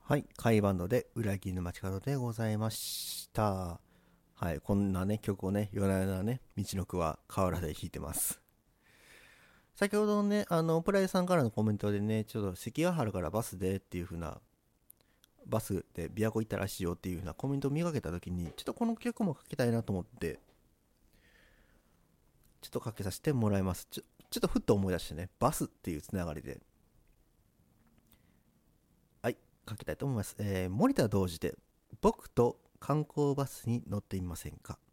はい、甲斐バンドで裏切りの街角でございました。はい、こんなね、曲をね、夜な夜なね、道のくは河原で弾いてます。先ほどね、プライさんからのコメントでね、ちょっと関ヶ原からバスでっていう風な、バスで琵琶湖行ったらしいよっていう風なコメントを見かけた時に、ちょっとこの曲もかけたいなと思って、ちょっとかけさせてもらいます。ちょっとふっと思い出してね、バスっていうつながりで、はい、かけたいと思います。森田同時で、僕と観光バスに乗ってみませんか。